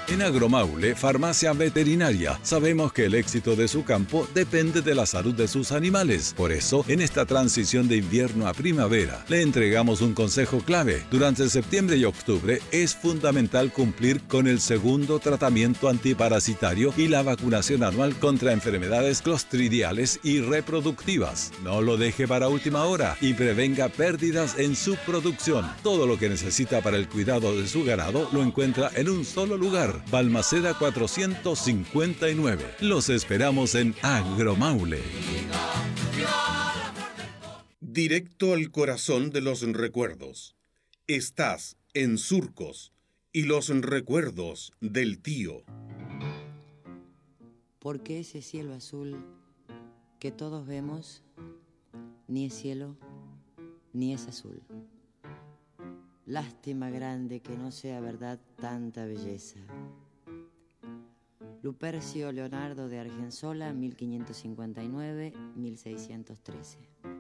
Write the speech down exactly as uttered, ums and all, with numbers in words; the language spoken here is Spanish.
En Agromaule, farmacia veterinaria, sabemos que el éxito de su campo depende de la salud de sus animales. Por eso, en esta transición de invierno a primavera, le entregamos un consejo clave. Durante septiembre y octubre es fundamental cumplir con el segundo tratamiento antiparasitario y la vacunación anual contra enfermedades clostridiales y reproductivas. No lo deje para última hora y prevenga pérdidas en su producción. Todo lo que necesita para el cuidado de su ganado lo encuentra en un solo lugar. Balmaceda cuatrocientos cincuenta y nueve. Los esperamos en Agromaule. Directo al corazón de los recuerdos. Estás en Surcos y los recuerdos del tío. Porque ese cielo azul que todos vemos ni es cielo ni es azul. Lástima grande que no sea verdad tanta belleza. Lupercio Leonardo de Argensola, mil quinientos cincuenta y nueve a mil seiscientos trece.